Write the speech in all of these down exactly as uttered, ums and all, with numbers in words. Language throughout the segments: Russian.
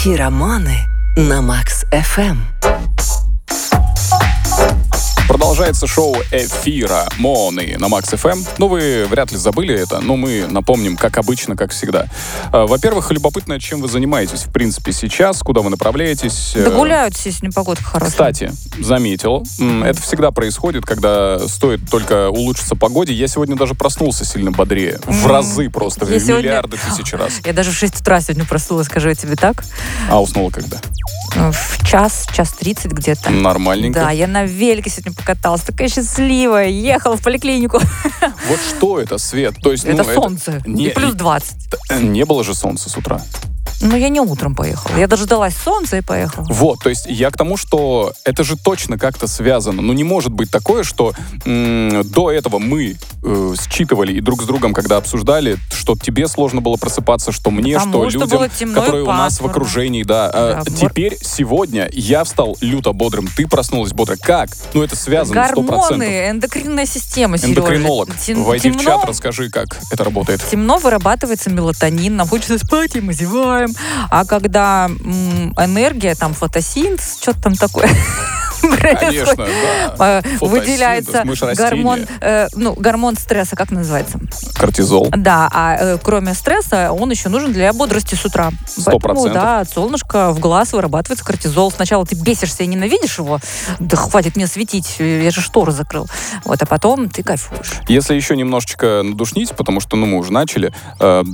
Феромоны на Макс эф эм. Продолжается шоу «Эфиромоны» на Макс эф эм. Ну, вы вряд ли забыли это, но мы напомним, как обычно, как всегда. Во-первых, любопытно, чем вы занимаетесь, в принципе, сейчас, куда вы направляетесь. Да гуляют, сегодня погода хорошая. Кстати, заметил, это всегда происходит, когда стоит только улучшиться погоде. Я сегодня даже проснулся сильно бодрее. В разы просто, я в сегодня... миллиарды тысяч раз. Я даже в шесть утра сегодня проснулась, скажу я тебе так. А уснула когда? В час, час тридцать где-то. Нормальненько. Да, я на велике сегодня покаталась, такая счастливая, ехала в поликлинику. Вот что это, Свет? То есть, это ну, солнце, это... и Не... плюс двадцать. Не было же солнца с утра. Ну, я не утром поехала. Я дождалась солнца и поехала. Вот, то есть я к тому, что это же точно как-то связано. Ну, не может быть такое, что м- до этого мы э, считывали и друг с другом, когда обсуждали, что тебе сложно было просыпаться, что мне, Потому что что людям, было темно и которые у нас в пасмурно. окружении, да. А Да, теперь, сегодня, я встал люто бодрым, ты проснулась бодро. Как? Ну, это связано сто процентов. Гормоны, эндокринная система, Сережа. Эндокринолог, Тем- войди в темно- чат, расскажи, как это работает. Темно вырабатывается мелатонин, нам хочется спать, и мы зеваем. А когда м, энергия, там фотосинтез, что-то там такое Конечно, да. э, выделяется мы ж растения. гормон, э, ну, гормон стресса, как называется? Кортизол. Да, а э, кроме стресса, он еще нужен для бодрости с утра. Сто Поэтому, процентов. да, от солнышка в глаз вырабатывается кортизол. Сначала ты бесишься и ненавидишь его, да хватит мне светить, я же шторы закрыл. Вот, а потом ты кайфуешь. Если еще немножечко надушнить, потому что, ну, мы уже начали, э,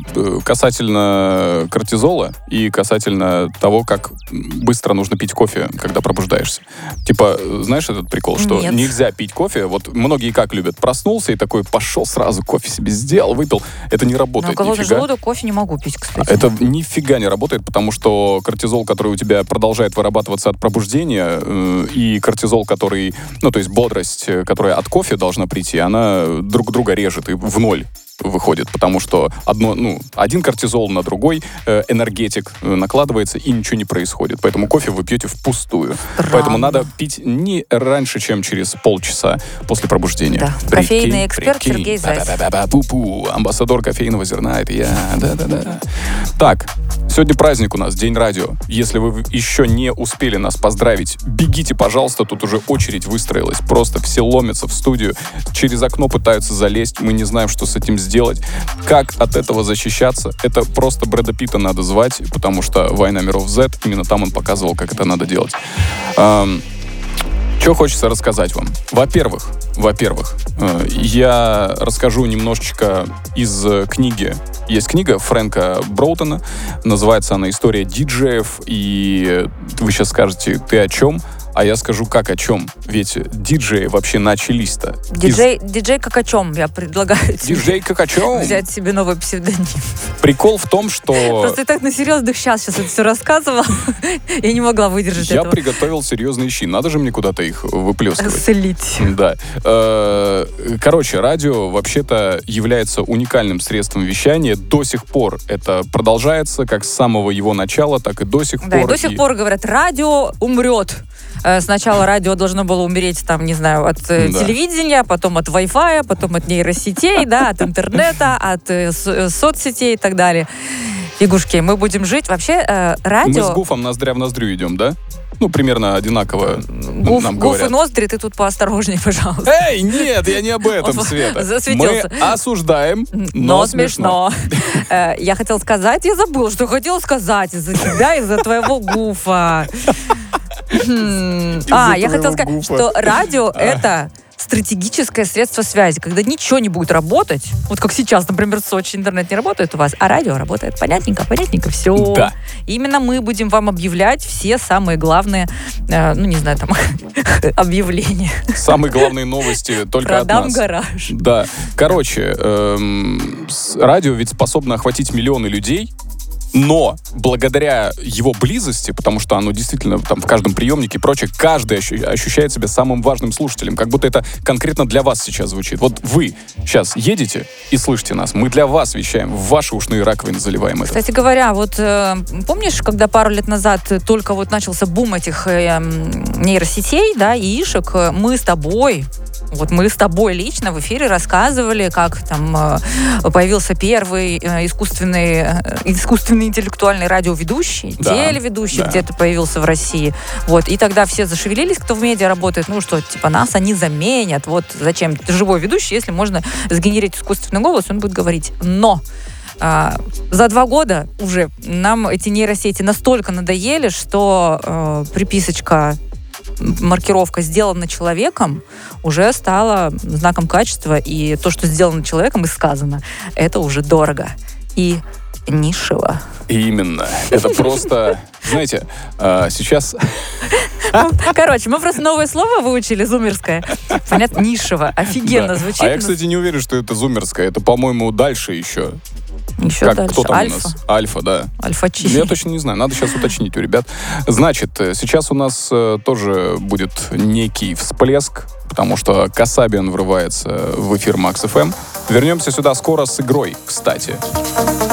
касательно кортизола и касательно того, как быстро нужно пить кофе, когда пробуждаешься. Типа, знаешь этот прикол, что Нет. нельзя пить кофе? Вот многие как любят? Проснулся и такой пошел сразу, кофе себе сделал, выпил. Это не Но работает голодный нифига. желудок кофе не могу пить, кстати. Это нифига не работает, потому что кортизол, который у тебя продолжает вырабатываться от пробуждения, э, и кортизол, который, ну, то есть бодрость, э, которая от кофе должна прийти, она друг друга режет и в ноль выходит, потому что одно, ну, один кортизол на другой э, энергетик э, накладывается, и ничего не происходит. Поэтому кофе вы пьете впустую. Странно. Поэтому надо пить не раньше, чем через полчаса после пробуждения. Да. Прикинь, Кофейный эксперт прикинь. Сергей Зайцев. Ба-ба-ба-ба-пу-пу. Амбассадор кофейного зерна, это я. Да-да-да. Так, сегодня праздник у нас, День радио. Если вы еще не успели нас поздравить, бегите, пожалуйста, тут уже очередь выстроилась. Просто все ломятся в студию, через окно пытаются залезть, мы не знаем, что с этим сделать. Как от этого защищаться? Это просто Брэда Питта надо звать, потому что «Война миров Z», именно там он показывал, как это надо делать. Эм, что хочется рассказать вам? Во-первых, во-первых, э, я расскажу немножечко из книги. Есть книга Фрэнка Броутона, называется она «История диджеев», и вы сейчас скажете, ты о чем? А я скажу, как о чем. Ведь диджеи вообще начались-то. Диджей, Из... диджей как о чем? Я предлагаю тебе диджей как о чем? взять себе новый псевдоним. Прикол в том, что... Просто я так на серьезных сейчас, сейчас это все рассказывала. Я не могла выдержать я этого. приготовил серьезные щи. Надо же мне куда-то их выплескивать. Слить. Да. Короче, радио вообще-то является уникальным средством вещания. До сих пор это продолжается, как с самого его начала, так и до сих Да, пор. и до сих пор говорят, радио умрет. Сначала радио должно было умереть, там, не знаю, от э, Да. телевидения, потом от Wi-Fi, потом от нейросетей, да, от интернета, от э, с- соцсетей и так далее. Фигушки, мы будем жить. Вообще, э, Мы радио... с Гуфом ноздря в ноздрю идем, да? Ну, примерно одинаково Гуф, нам гуф говорят. и ноздри, ты тут поосторожнее, пожалуйста. Эй, нет, я не об этом, Он Света. засветился. Мы осуждаем, но, Но смешно. Э, Я хотела сказать, я забыла, что хотела сказать из-за тебя, из-за твоего гуфа. Хм. А, я хотела твоего сказать, гуфа. что радио — это стратегическое средство связи, когда ничего не будет работать, вот как сейчас, например, в Сочи интернет не работает у вас, а радио работает. Понятненько, понятненько, все. Да. Именно мы будем вам объявлять все самые главные, э, ну, не знаю, там, объявления. Самые главные новости только от Продам нас. гараж. Да. Короче, эм, с- радио ведь способно охватить миллионы людей, но благодаря его близости, потому что оно действительно там в каждом приемнике и прочее, каждый ощу- ощущает себя самым важным слушателем, как будто это конкретно для вас сейчас звучит. Вот вы сейчас едете и слышите нас, мы для вас вещаем, в ваши ушные раковины заливаем это. Кстати говоря, вот э, помнишь, когда пару лет назад только вот начался бум этих э, м, нейросетей, да, яишек, э, мы с тобой Вот мы с тобой лично в эфире рассказывали, как там э, появился первый э, искусственный, э, искусственный интеллектуальный радиоведущий, Да, телеведущий да. где-то появился в России. Вот. И тогда все зашевелились, кто в медиа работает, ну что, типа, нас они заменят. Вот зачем живой ведущий, если можно сгенерить искусственный голос, он будет говорить. Но а, за два года уже нам эти нейросети настолько надоели, что э, приписочка, маркировка «сделано человеком» уже стала знаком качества, и то, что сделано человеком и сказано, это уже дорого и нишево. Именно. Это просто, знаете, э, сейчас... Короче, мы просто новое слово выучили, зумерское. Понятно, нишево. Офигенно Да. звучит. А я, кстати, не уверен, что это зумерское. Это, по-моему, дальше еще. Еще Как, дальше. кто там Альфа. у нас? Альфа, да. Альфа-чи. Я точно не знаю, надо сейчас уточнить у ребят. Значит, э, сейчас у нас э, тоже будет некий всплеск, потому что Касабиан врывается в эфир Макс эф эм. Вернемся сюда скоро с игрой, кстати.